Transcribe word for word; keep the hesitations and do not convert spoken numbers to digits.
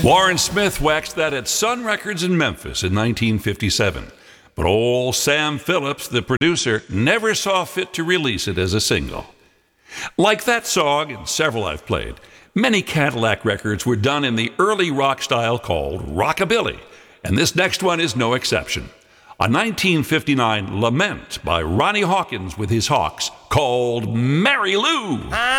Warren Smith waxed that at Sun Records in Memphis in nineteen fifty-seven. But old Sam Phillips, the producer, never saw fit to release it as a single. Like that song and several I've played, many Cadillac records were done in the early rock style called rockabilly, and this next one is no exception. A nineteen fifty-nine lament by Ronnie Hawkins with his Hawks called Mary Lou.